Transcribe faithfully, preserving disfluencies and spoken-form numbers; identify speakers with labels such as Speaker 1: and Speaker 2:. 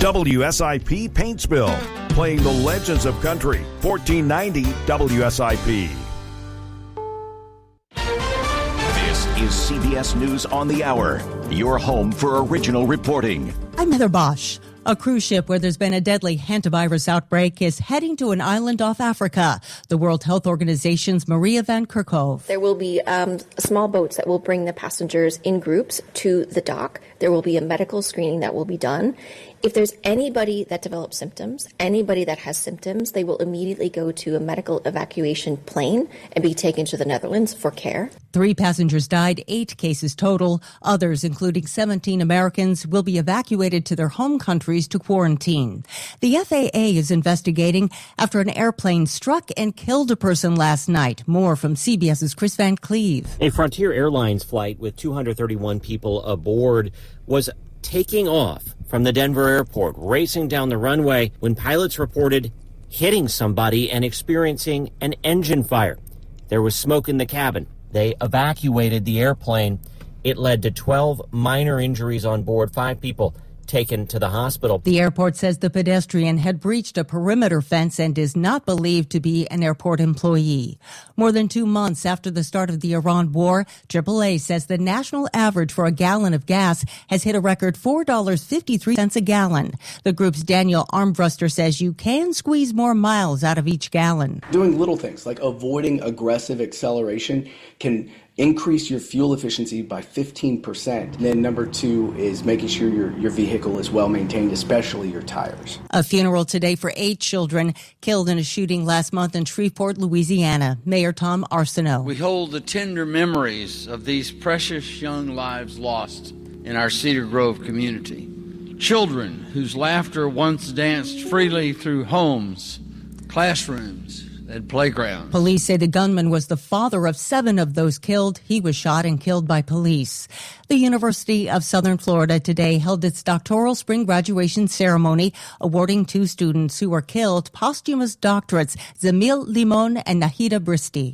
Speaker 1: W S I P paint spill, playing the legends of country. fourteen ninety W S I P.
Speaker 2: This is C B S News on the Hour, your home for original reporting.
Speaker 3: I'm Heather Bosch. A cruise ship where there's been a deadly hantavirus outbreak is heading to an island off Africa. The World Health Organization's Maria Van Kerkhove.
Speaker 4: There will be um, small boats that will bring the passengers in groups to the dock. There will be a medical screening that will be done. If there's anybody that develops symptoms, anybody that has symptoms, they will immediately go to a medical evacuation plane and be taken to the Netherlands for care.
Speaker 3: Three passengers died, eight cases total. Others, including seventeen Americans, will be evacuated to their home countries to quarantine. The F A A is investigating after an airplane struck and killed a person last night. More from CBS's Chris Van Cleve.
Speaker 5: A Frontier Airlines flight with two hundred thirty-one people aboard was taking off from the Denver airport, racing down the runway when pilots reported hitting somebody and experiencing an engine fire. There was smoke in the cabin. They evacuated the airplane. It led to twelve minor injuries on board, five people taken to the hospital.
Speaker 3: The airport says the pedestrian had breached a perimeter fence and is not believed to be an airport employee. More than two months after the start of the Iran war, triple A says the national average for a gallon of gas has hit a record four dollars and fifty-three cents a gallon. The group's Daniel Armbruster says you can squeeze more miles out of each gallon.
Speaker 6: Doing little things like avoiding aggressive acceleration can increase your fuel efficiency by fifteen percent. And then number two is making sure your, your vehicle is well maintained, especially your tires.
Speaker 3: A funeral today for eight children killed in a shooting last month in Shreveport, Louisiana. Mayor Tom Arsenault.
Speaker 7: We hold the tender memories of these precious young lives lost in our Cedar Grove community. Children whose laughter once danced freely through homes, classrooms, and playgrounds.
Speaker 3: Police say the gunman was the father of seven of those killed. He was shot and killed by police. The University of Southern Florida today held its doctoral spring graduation ceremony, awarding two students who were killed posthumous doctorates, Zamil Limon and Nahida Bristi.